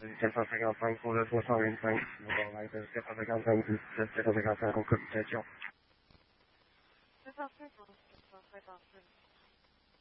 455 pour le 325. On va être 455 plus 455 au coup de question. 450, 455.